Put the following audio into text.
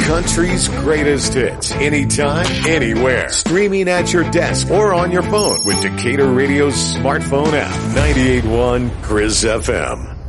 country's greatest hits. Anytime, anywhere. Streaming at your desk or on your phone with Decatur Radio's smartphone app. 98.1 Chris FM.